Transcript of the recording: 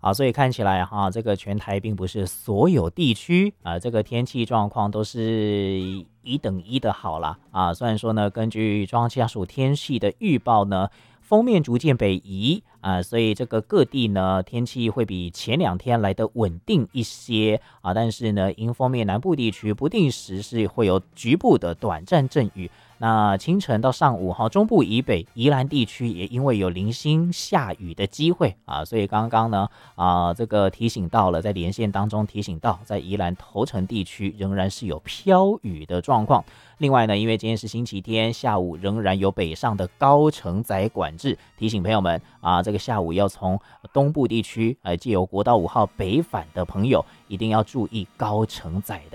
所以看起来这个全台并不是所有地区这个天气状况都是一等一的好啦虽然说呢，根据中央气象署天气的预报呢，锋面逐渐北移所以这个各地呢天气会比前2天来的稳定一些但是呢，迎风面南部地区不定时是会有局部的短暂阵雨。那清晨到上午中部以北宜兰地区也因为有零星下雨的机会所以刚刚呢这个提醒到了，在连线当中提醒到，在宜兰头城地区仍然是有飘雨的状况。另外呢，因为今天是星期天，下午仍然有北上的高承载管制，提醒朋友们这个下午要从东部地区借由国道5号北返的朋友，一定要注意高承载的